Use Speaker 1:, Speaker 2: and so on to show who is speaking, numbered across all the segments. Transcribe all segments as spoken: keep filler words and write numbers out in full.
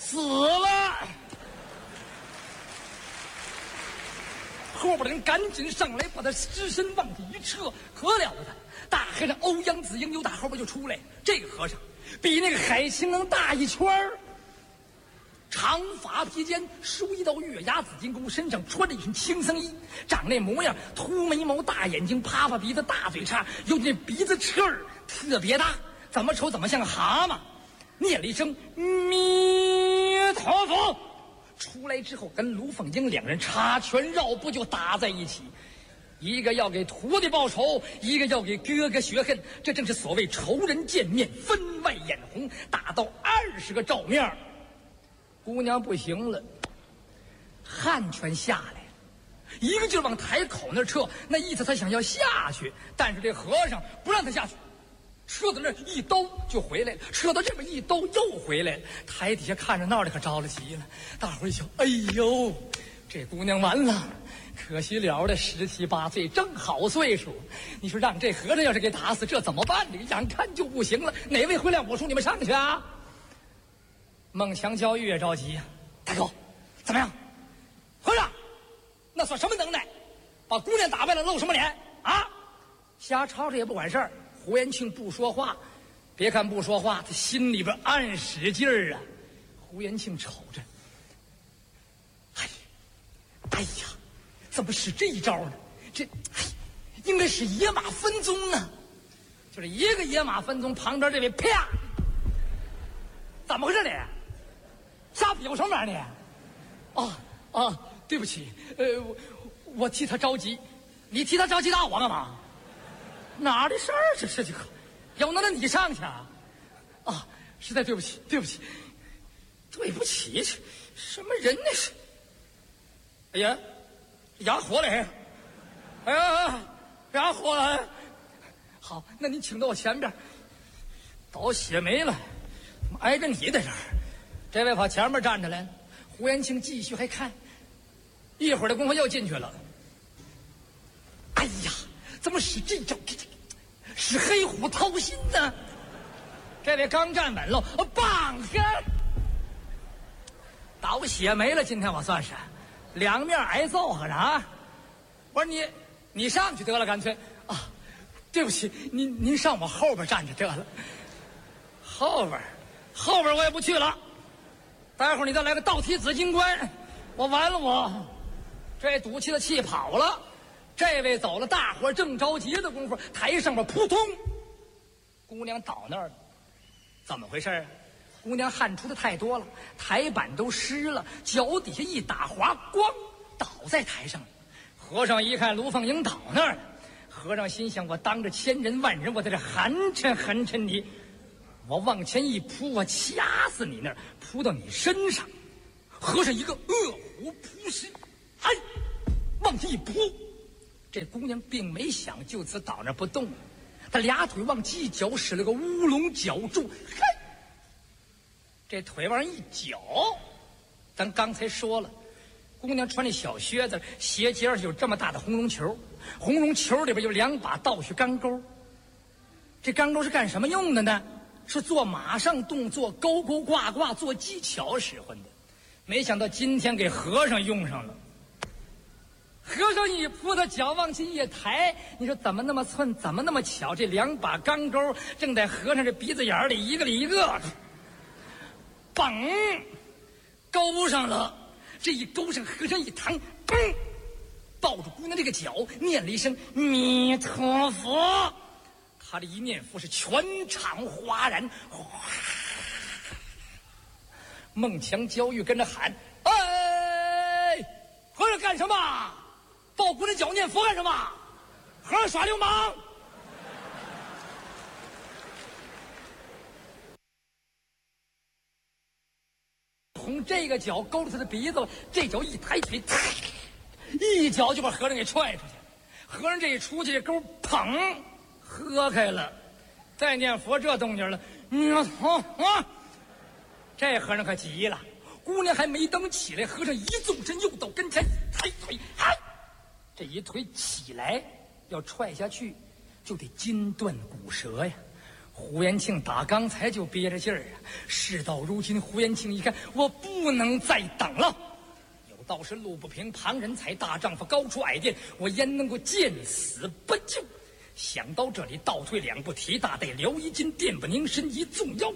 Speaker 1: 死了。后边人赶紧上来，把他只身往地一撤，可了不得！大和尚欧阳子英由打后边就出来，这个和尚比那个海清能大一圈儿，长发披肩，梳一道月牙紫金钩，身上穿着一身青僧衣，长那模样，秃眉毛，大眼睛，趴趴鼻子，大嘴叉，尤其那鼻子翅儿特别大，怎么瞅怎么像个蛤蟆。念了一声弥陀佛，出来之后跟卢凤英两人插拳绕步就打在一起，一个要给徒弟报仇，一个要给哥哥雪恨，这正是所谓仇人见面分外眼红，打到二十个照面。姑娘不行了，汗全下来了，一个劲儿往台口那儿撤，那意思他想要下去，但是这和尚不让他下去，撤到那儿一兜就回来了，撤到这边一兜又回来了。台底下看着闹的可着了急了，大伙儿一瞧，哎呦，这姑娘完了，可惜了的十七八岁正好岁数，你说让这和尚要是给打死，这怎么办？这个眼看就不行了。哪位回来？我说你们上去啊！孟强娇越着急呀，大哥，怎么样？和尚，那算什么能耐？把姑娘打败了，露什么脸啊？瞎吵吵也不管事儿。胡延庆不说话，别看不说话，他心里边暗使劲儿啊。胡延庆瞅着，哎，哎呀，怎么使这一招呢？这应该是野马分鬃啊！就是一个野马分鬃，旁边这位啪，怎么回事你？瞎比划什么玩意儿你？啊啊，对不起，呃，我我替他着急，你替他着急打我干嘛？哪儿的事儿这是这个？有能耐你上去啊！啊，实在对不起，对不起，对不起，这什么人呢？是？哎呀，哑火了！哎呀，哑火了！好，那你请到我前边，倒血没了，怎么挨着你在这儿？这位跑前面站着来，胡延庆继续还看，一会儿的功夫又进去了。哎呀，怎么使这招？这这使黑虎掏心呢？这位刚站稳了，棒下，倒血没了。今天我算是两面挨揍和尚。我说你，你上去得了，干脆啊！对不起，您您上我后边站着得了。后边，后边我也不去了。待会儿你再来个倒踢紫金冠，我完了我，这赌气的气跑了。这位走了，大伙正着急的功夫，台上边扑通，姑娘倒那儿了。怎么回事啊？姑娘汗出的太多了，台板都湿了，脚底下一打滑，咣倒在台上。和尚一看卢凤英倒那儿了，和尚心想：我当着千人万人，我在这寒碜寒碜你，我往前一扑，我掐死你那儿，扑到你身上。和尚一个饿虎扑食，哎，往前一扑。这姑娘并没想就此倒那不动，她俩腿往起一脚，使了个乌龙脚柱，嘿，这腿往上一脚。咱刚才说了，姑娘穿着小靴子，鞋尖上有这么大的红绒球，红绒球里边有两把倒叙钢钩。这钢钩是干什么用的呢？是做马上动作，勾勾挂挂，做技巧使唤的。没想到今天给和尚用上了。和尚一扑，他脚往起一抬，你说怎么那么寸，怎么那么巧？这两把钢钩正在和尚这鼻子眼里一个里一个，嘣，勾上了。这一勾上，和尚一弹，嘣，抱住姑娘这个脚，念了一声弥陀佛。他这一念佛是全场哗然，哗，孟强娇玉跟着喊：“哎，和尚干什么？抱姑娘脚念佛干什么？和尚耍流氓！”从这个脚勾着他的鼻子，这脚一抬腿，一脚就把和尚给踹出去。和尚这一出去，这钩砰喝开了。再念佛这动静了，嗯啊！这和尚可急了。姑娘还没等起来，和尚一纵身又到跟前，抬腿，嗨！这一腿起来要踹下去，就得筋断骨折呀。 胡延庆打刚才就憋着劲儿啊，事到如今，胡延庆一看，我不能再等了。有道是路不平，旁人踩，大丈夫高出矮垫，我焉能够见死不救？想到这里，倒退两步，提大队撩衣襟，电不凝神，一纵腰，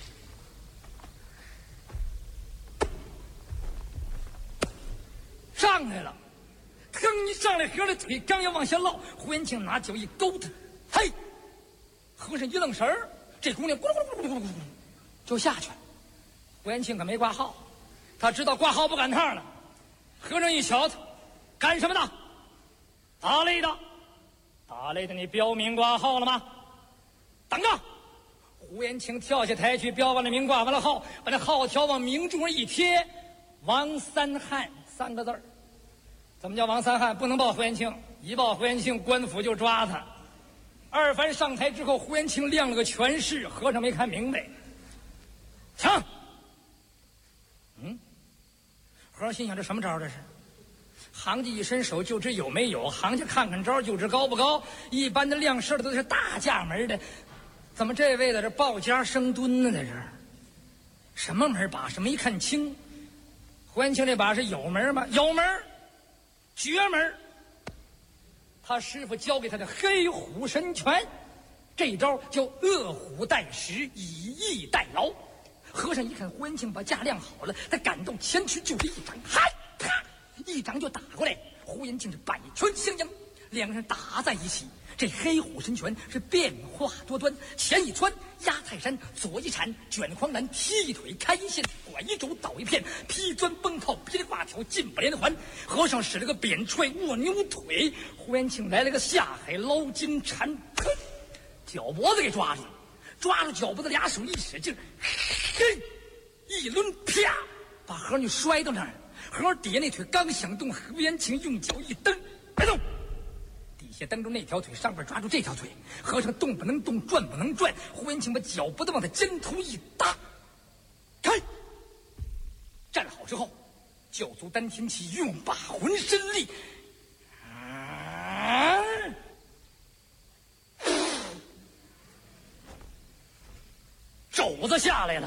Speaker 1: 上来了。刚一上来，合着腿刚要往下落，胡延庆拿脚一勾他，嘿，和尚一愣神儿，这姑娘咕噜咕噜咕噜咕噜咕噜就下去了。胡延庆可没挂号，他知道挂号不赶趟了。和尚一瞧他，干什么的？打擂的。打擂的，你标明挂号了吗？等着。胡延庆跳下台去，标完了名，挂完了号，把那号条往明柱上一贴，王三汉三个字儿。怎么叫王三汉？不能报胡延庆，一报胡延庆，官府就抓他。二番上台之后，胡延庆亮了个全势，和尚没看明白。抢！嗯，和尚心想：这什么招？这是？行家一伸手就知有没有，行家看看招就知高不高。一般的亮事的都是大价门的，怎么这位在这报家生蹲呢？在这儿，什么门把？什么一看清？胡延庆这把是有门吗？有门。绝门，他师傅教给他的黑虎神拳，这招叫饿虎待食，以逸待劳。和尚一看胡延庆把架亮好了，他赶到前去就是一掌，嗨啪，一掌就打过来。胡延庆是百拳相迎，两个人打在一起。这黑虎神拳是变化多端，前一穿压泰山，左一铲卷狂澜，踢一腿开一线，拐一肘倒一片，劈砖崩炮噼里挂条，进不连环。和尚使了个扁踹卧牛腿，胡延庆来了个下海捞金蝉，砰，脚脖子给抓住了，抓住脚脖子，俩手一使劲，嘿，一抡，啪，把和尚就摔到那儿。和尚底下那腿刚想动，胡延庆用脚一蹬，别动。底下蹬住那条腿，上边抓住这条腿，和尚动不能动，转不能转。胡延庆把脚脖子往他肩头一搭，开，站好之后，教足丹田气，用罢浑身力，啊，肘子下来了。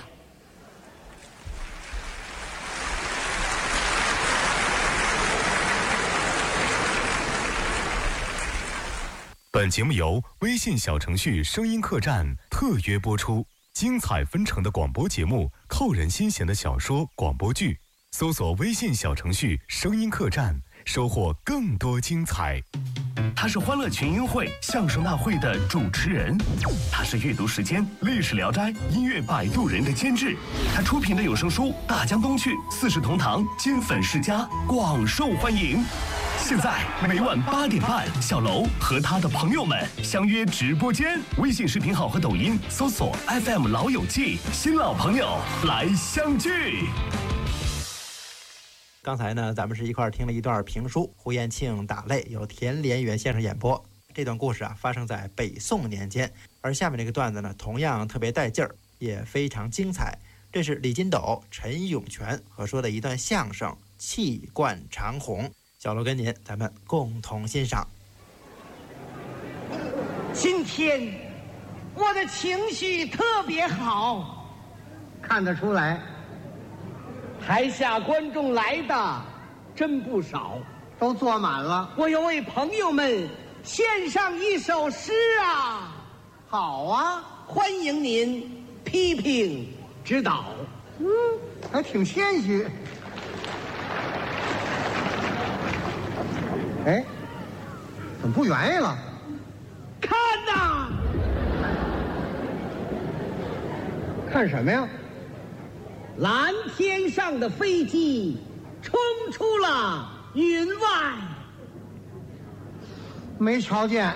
Speaker 2: 本节目由微信小程序声音客栈特约播出，精彩纷呈的广播节目，扣人心弦的小说广播剧，搜索微信小程序声音客栈，收获更多精彩。
Speaker 3: 他是欢乐群英会相声大会的主持人，他是阅读时间历史聊斋音乐摆渡人的监制，他出品的有声书《大江东去》四世同堂金粉世家广受欢迎。现在每晚八点半，小楼和他的朋友们相约直播间，微信视频号和抖音搜索 F M 老友记，新老朋友来相聚。
Speaker 4: 刚才呢，咱们是一块听了一段评书《胡延庆打擂》，由田连元先生演播。这段故事啊，发生在北宋年间。而下面这个段子呢，同样特别带劲儿，也非常精彩。这是李金斗、陈永泉合说的一段相声《气贯长虹》。小楼跟您，咱们共同欣赏。
Speaker 5: 今天我的情绪特别好，
Speaker 6: 看得出来。
Speaker 5: 台下观众来的真不少，
Speaker 6: 都坐满了。
Speaker 5: 我要为朋友们献上一首诗啊！
Speaker 6: 好啊，
Speaker 5: 欢迎您批评指导。
Speaker 6: 嗯，还挺谦虚。哎，怎么不原意了？
Speaker 5: 看呐！
Speaker 6: 看什么呀？
Speaker 5: 蓝天上的飞机冲出了云外。
Speaker 6: 没瞧见。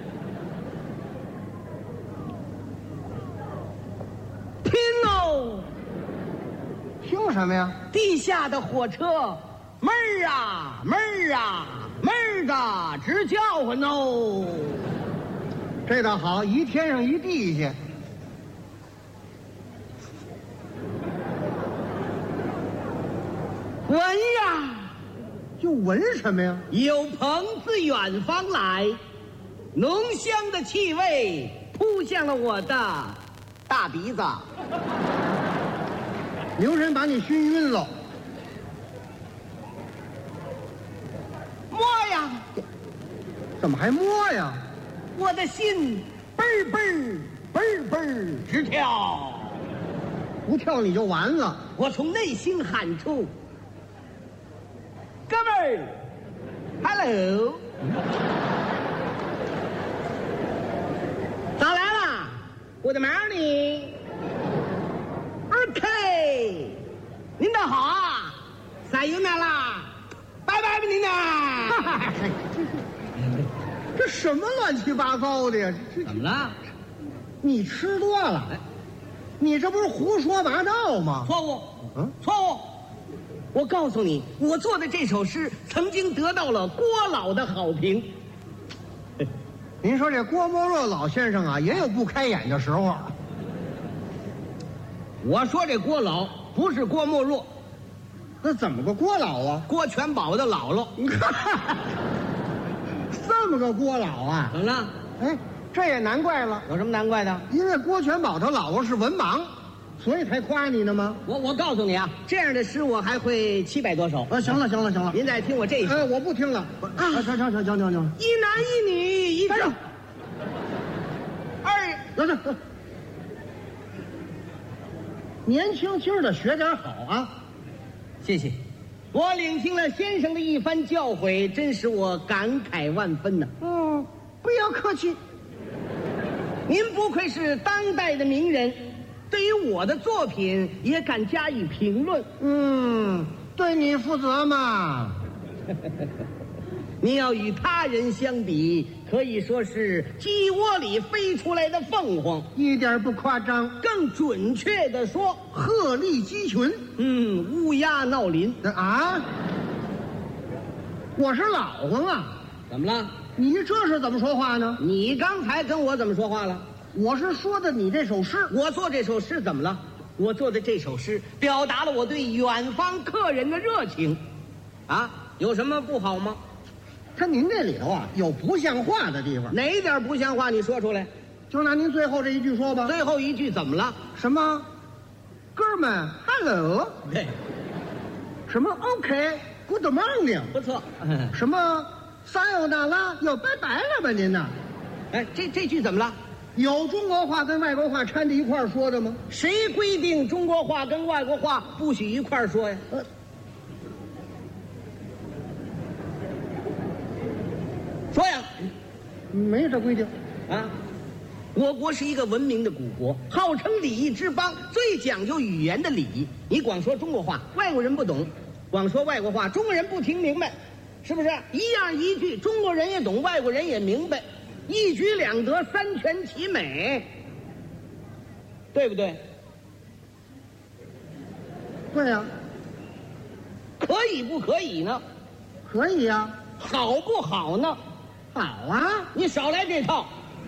Speaker 5: 听喽！
Speaker 6: 听什么呀？
Speaker 5: 地下的火车门儿啊门儿啊门儿的直叫唤哦。
Speaker 6: 这倒好，一天上一地下。
Speaker 5: 闻呀，
Speaker 6: 又闻什么呀？
Speaker 5: 有朋自远方来，浓香的气味扑扑向了我的大鼻子。
Speaker 6: 留神把你熏晕了。
Speaker 5: 摸呀，
Speaker 6: 怎么还摸呀？
Speaker 5: 我的心嘣儿嘣儿嘣儿嘣儿直跳。
Speaker 6: 不跳你就完了。
Speaker 5: 我从内心喊出：“哥们儿 ，hello， 早来了 ，Good morning，OK， 您的好啊，撒油那啦，拜拜吧您呐。
Speaker 6: 这什么乱七八糟的呀？这
Speaker 5: 怎么了？
Speaker 6: 你吃多了。你这不是胡说八道吗？
Speaker 5: 错误，
Speaker 6: 嗯，
Speaker 5: 错误。我告诉你，我做的这首诗曾经得到了郭老的好评。
Speaker 6: 您说这郭沫若老先生啊，也有不开眼的时候。
Speaker 5: 我说这郭老不是郭沫若，
Speaker 6: 那怎么个郭老啊？
Speaker 5: 郭全宝的姥姥。
Speaker 6: 你看，这么个郭老啊？
Speaker 5: 怎么了？
Speaker 6: 哎，这也难怪了。
Speaker 5: 有什么难怪的？
Speaker 6: 因为郭全宝他姥姥是文盲，所以才夸你呢吗？
Speaker 5: 我我告诉你啊，这样的诗我还会七百多首。
Speaker 6: 啊，行了行了行了，
Speaker 5: 您再听我这一首。
Speaker 6: 哎，我不听了。啊，行行行行行行，
Speaker 5: 一男一女一
Speaker 6: 站
Speaker 5: 正。二，
Speaker 6: 等等，年轻轻的学点好啊！
Speaker 5: 谢谢。我领听了先生的一番教诲，真使我感慨万分呐。
Speaker 6: 嗯，不要客气。
Speaker 5: 您不愧是当代的名人，对于我的作品也敢加以评论。
Speaker 6: 嗯，对你负责嘛。
Speaker 5: 您要与他人相比，可以说是鸡窝里飞出来的凤凰，
Speaker 6: 一点不夸张，
Speaker 5: 更准确的说，
Speaker 6: 鹤立鸡群。
Speaker 5: 嗯，乌鸦闹林。
Speaker 6: 啊，我是老黄啊，
Speaker 5: 怎么了？
Speaker 6: 你这是怎么说话呢？
Speaker 5: 你刚才跟我怎么说话了？
Speaker 6: 我是说的你这首诗。
Speaker 5: 我做这首诗怎么了？我做的这首诗表达了我对远方客人的热情，啊，有什么不好吗？
Speaker 6: 他您这里头啊有不像话的地方。
Speaker 5: 哪一点不像话？你说出来。
Speaker 6: 就拿您最后这一句说吧。
Speaker 5: 最后一句怎么了？
Speaker 6: 什么？哥们 ，hello。
Speaker 5: 对，
Speaker 6: 什么 OK，good morning。
Speaker 5: 不错。
Speaker 6: 什么？撒由那拉，要拜拜了吧您呐？
Speaker 5: 哎，这这句怎么了？
Speaker 6: 有中国话跟外国话掺在一块儿说的吗？
Speaker 5: 谁规定中国话跟外国话不许一块儿说呀？
Speaker 6: 呃，
Speaker 5: 说呀，
Speaker 6: 没这规定。
Speaker 5: 啊，我国是一个文明的古国，号称礼仪之邦，最讲究语言的礼仪。你光说中国话，外国人不懂；光说外国话，中国人不听明白，是不是？一样一句，中国人也懂，外国人也明白，一举两得，三全其美，对不对？
Speaker 6: 对呀、
Speaker 5: 可以不可以呢？
Speaker 6: 可以呀、
Speaker 5: 好不好呢？
Speaker 6: 好啊。
Speaker 5: 你少来这套，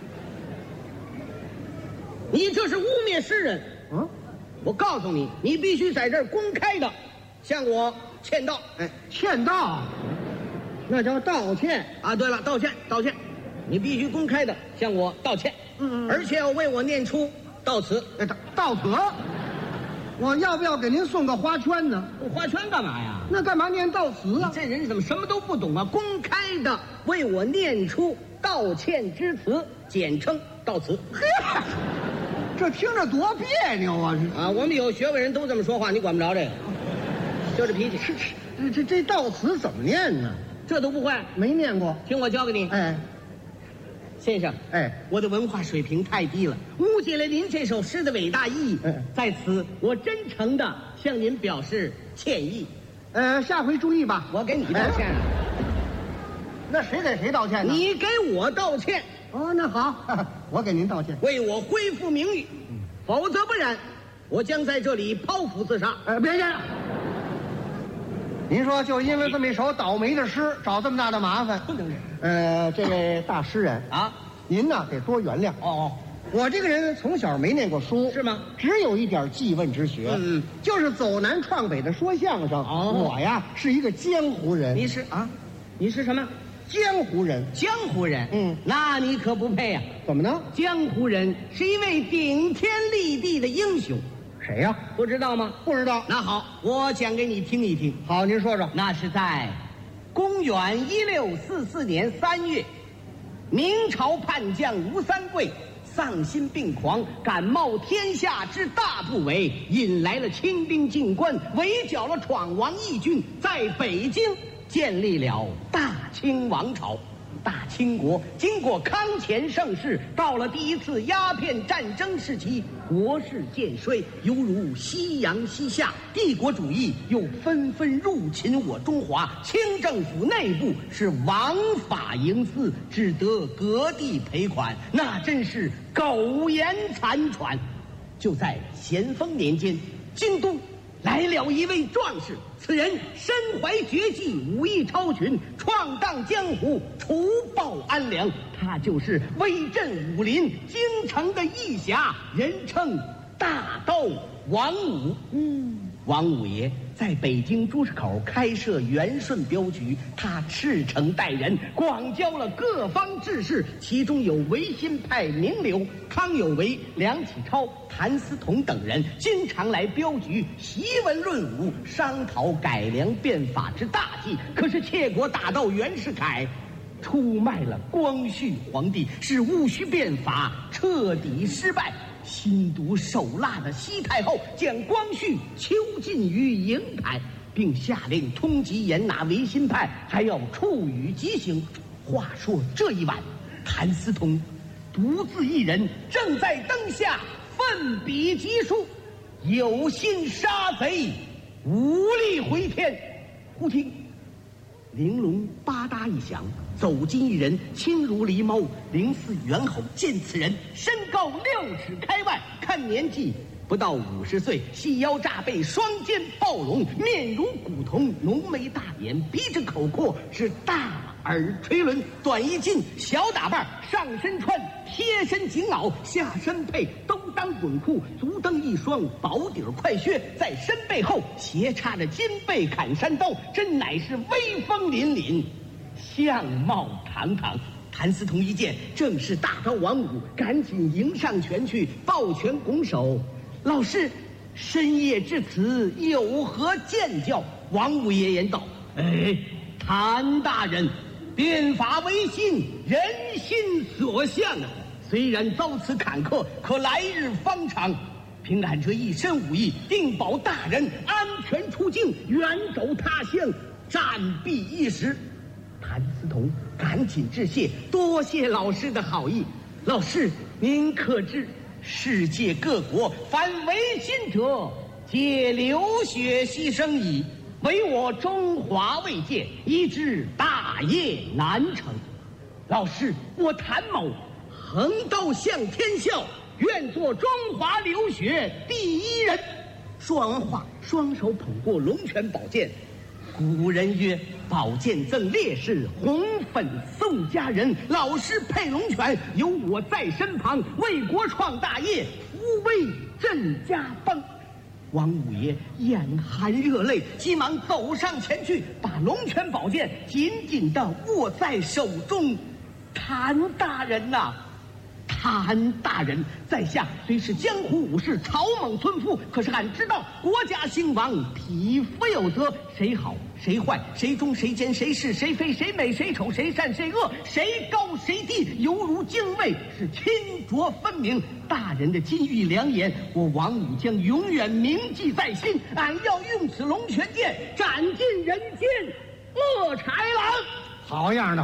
Speaker 5: 你这是污蔑诗人。
Speaker 6: 嗯，
Speaker 5: 我告诉你，你必须在这儿公开的向我歉道。
Speaker 6: 哎，欠道，那叫道歉。
Speaker 5: 啊，对了，道歉，道歉，你必须公开的向我道歉。
Speaker 6: 嗯嗯
Speaker 5: 而且要为我念出悼词。
Speaker 6: 哎，道道词。我要不要给您送个花圈呢？
Speaker 5: 花圈干嘛呀？
Speaker 6: 那干嘛念悼词
Speaker 5: 你
Speaker 6: 啊？
Speaker 5: 这人怎么什么都不懂啊？公开的为我念出道歉之词，简称悼词。
Speaker 6: 嘿，这听着多别扭啊！
Speaker 5: 啊，我们有学问人都这么说话，你管不着这个，就这脾气。
Speaker 6: 这这这悼词怎么念呢？
Speaker 5: 这都不会？
Speaker 6: 没念过。
Speaker 5: 听我教给你。
Speaker 6: 哎
Speaker 5: 先生，
Speaker 6: 哎，
Speaker 5: 我的文化水平太低了，误解了您这首诗的伟大意义。
Speaker 6: 哎
Speaker 5: 在此，我真诚的向您表示歉意。
Speaker 6: 呃，下回注意吧。
Speaker 5: 我给你道歉啊，
Speaker 6: 那谁给谁道歉呢？
Speaker 5: 你给我道歉，
Speaker 6: 哦，那好，我给您道歉。
Speaker 5: 为我恢复名誉，否则不然，我将在这里剖腹自杀。
Speaker 6: 呃，别介。您说，就因为这么一首倒霉的诗，找这么大的麻烦？
Speaker 5: 不能忍
Speaker 6: 呃，这位大诗人，
Speaker 5: 啊！
Speaker 6: 您呢得多原谅。
Speaker 5: 哦哦，
Speaker 6: 我这个人从小没念过书，
Speaker 5: 是吗？
Speaker 6: 只有一点记问之学，
Speaker 5: 嗯嗯
Speaker 6: 就是走南闯北的说相声。
Speaker 5: 哦
Speaker 6: 我呀是一个江湖人。
Speaker 5: 你是啊？你是什么？
Speaker 6: 江湖人。
Speaker 5: 江湖人，
Speaker 6: 嗯，
Speaker 5: 那你可不配啊！
Speaker 6: 怎么呢？
Speaker 5: 江湖人是一位顶天立地的英雄，
Speaker 6: 谁呀、
Speaker 5: 不知道吗？
Speaker 6: 不知道。
Speaker 5: 那好，我讲给你听一听。
Speaker 6: 好，您说说。
Speaker 5: 那是在公元一六四四年三月，明朝叛将吴三桂丧心病狂，敢冒天下之大不韪，引来了清兵进关，围剿了闯王义军，在北京建立了大清王朝。大清国经过康乾盛世，到了第一次鸦片战争时期，国势渐衰，犹如夕阳西下，帝国主义又纷纷入侵我中华，清政府内部是枉法营私，只得割地赔款，那真是苟延残喘。就在咸丰年间，京都来了一位壮士，此人身怀绝技，武艺超群，闯荡江湖，除暴安良。他就是威震武林京城的义侠，人称大刀王五。嗯，王五爷在北京朱市口开设元顺镖局，他赤诚待人，广交了各方志士，其中有维新派名流康有为、梁启超、谭嗣同等人，经常来镖局习文论武，商讨改良变法之大计。可是窃国大盗袁世凯出卖了光绪皇帝，使戊戌变法彻底失败。心毒手辣的西太后将光绪囚禁于营台，并下令通缉严拿维新派，还要处以极刑。话说这一晚，谭嗣同独自一人正在灯下奋笔疾书，有心杀贼，无力回天。忽听玲珑吧嗒一响，走进一人，轻如狸猫，灵似猿猴。见此人身高六尺开外，看年纪不到五十岁，细腰炸背，双肩暴龙，面如古铜，浓眉大眼，鼻子口阔，是大耳垂轮，短衣襟，小打扮，上身穿贴身锦袄，下身配兜裆滚裤，足蹬一双薄底快靴，在身背后斜插着金背砍山刀，真乃是威风凛凛，相貌堂堂。谭嗣同一见正是大刀王五，赶紧迎上前去，抱拳拱手：“老师，深夜至此，有何见教？”王五爷言道：“哎，谭大人，变法维新，人心所向啊！虽然遭此坎坷，可来日方长。凭俺这一身武艺，定保大人安全出京，远走他乡，暂避一时。”谭嗣同赶紧致谢，多谢老师的好意。老师，您可知世界各国凡维新者，皆流血牺牲矣，唯我中华未见，以致大业难成。老师，我谭某横刀向天笑，愿做中华流血第一人。说完话，双手捧过龙泉宝剑。古人曰：“宝剑赠烈士，红粉送佳人。”老师配龙泉，有我在身旁，为国创大业，无为镇家邦。王五爷眼含热泪，急忙走上前去，把龙泉宝剑紧紧地握在手中。谭大人呐、啊！谭大人，在下虽是江湖武士，草莽村夫，可是俺知道国家兴亡，匹夫有责，谁好谁坏，谁忠谁奸，谁是谁非，谁美谁丑，谁善谁恶，谁高谁低，犹如泾渭，是清浊分明。大人的金玉良言，我王五将永远铭记在心。俺要用此龙泉剑斩尽人间恶豺狼。
Speaker 6: 好样的，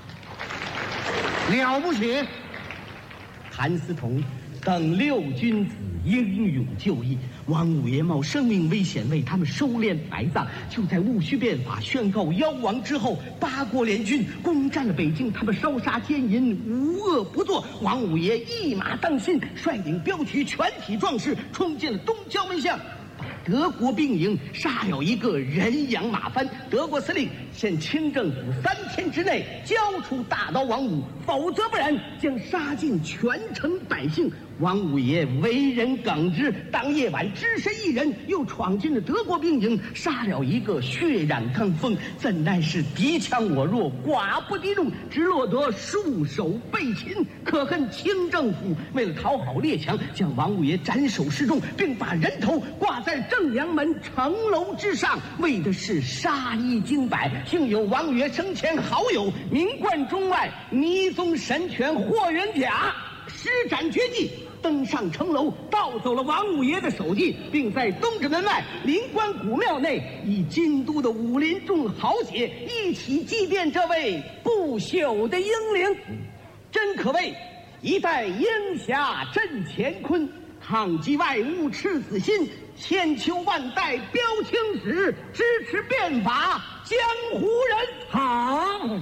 Speaker 6: 了不起！
Speaker 5: 谭嗣同等六君子英勇就义，王五爷冒生命危险为他们收敛埋葬。就在戊戌变法宣告夭亡之后，八国联军攻占了北京，他们烧杀奸淫，无恶不作。王五爷一马当先，率领镖局全体壮士冲进了东交门巷，把德国兵营杀了一个人仰马翻。德国司令限清政府三天之内交出大刀王五，否则不然将杀尽全城百姓。 王五爷为人耿直，当夜晚只身一人，又闯进了德国兵营，杀了一个血染刚锋，怎奈是敌强我弱，寡不敌众，只落得束手被擒。可恨清政府为了讨好列强，将王五爷斩首示众，并把人头挂在正阳门城楼之上，为的是杀一儆百。幸有王五爷生前好友名冠中外迷踪神拳霍元甲，施展绝技，登上城楼，盗走了王五爷的手机，并在东直门外灵官古庙内，以京都的武林众豪杰一起祭奠这位不朽的英灵。真可谓一代英侠震乾坤，抗击外物赤子心，千秋万代标青史，支持变法江湖人。好。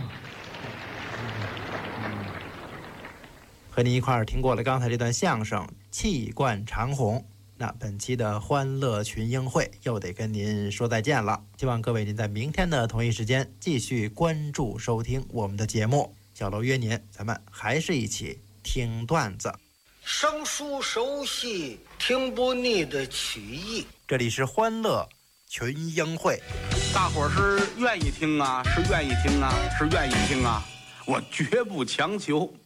Speaker 4: 和您一块儿听过了刚才这段相声《气贯长虹》，那本期的欢乐群英会又得跟您说再见了。希望各位您在明天的同一时间继续关注收听我们的节目。小楼约您，咱们还是一起听段子，
Speaker 7: 生疏熟悉，听不腻的曲艺。
Speaker 4: 这里是欢乐群英会。
Speaker 8: 大伙儿是愿意听啊，是愿意听啊，是愿意听啊，我绝不强求。